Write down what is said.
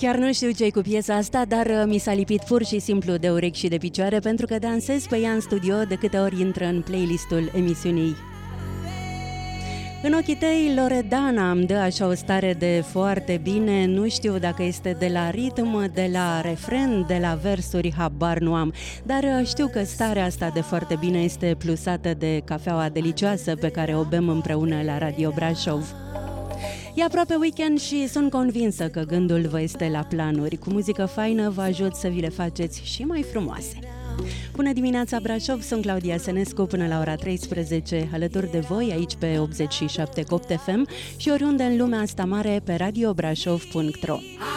Chiar nu știu ce-i cu piesa asta, dar mi s-a lipit pur și simplu de urechi și de picioare pentru că dansez pe ea în studio de câte ori intră în playlistul emisiunii. În ochii tăi, Loredana îmi dă așa o stare de foarte bine, nu știu dacă este de la ritm, de la refren, de la versuri, habar nu am, dar știu că starea asta de foarte bine este plusată de cafeaua delicioasă pe care o bem împreună la Radio Brașov. E aproape weekend și sunt convinsă că gândul vă este la planuri. Cu muzică faină vă ajut să vi le faceți și mai frumoase. Bună dimineața Brașov, sunt Claudia Sănescu până la ora 13 alături de voi aici pe 87 Copt FM și oriunde în lumea asta mare pe radiobrașov.ro.